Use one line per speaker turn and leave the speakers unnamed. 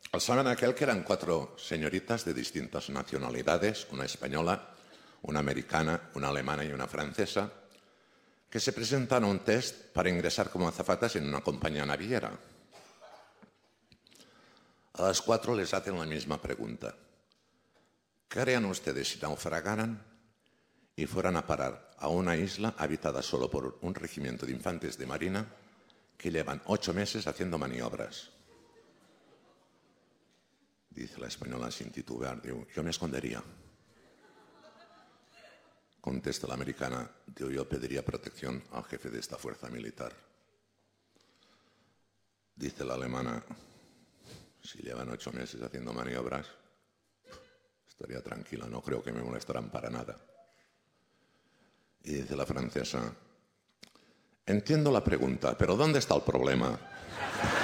¿Saben aquel que eran 4 señoritas de distintas nacionalidades, una española, una americana, una alemana y una francesa, que se presentan a un test para ingresar como azafatas en una compañía naviera? A las 4 les hacen la misma pregunta. ¿Qué harían ustedes si naufragaran y fueran a parar a una isla habitada solo por un regimiento de infantes de marina que llevan 8 meses haciendo maniobras? Dice la española sin titubear, digo, yo me escondería. Contesta la americana, digo, yo pediría protección al jefe de esta fuerza militar. Dice la alemana, si llevan 8 meses haciendo maniobras, estaría tranquila, no creo que me molestarán para nada. Y dice la francesa, entiendo la pregunta, pero ¿dónde está el problema?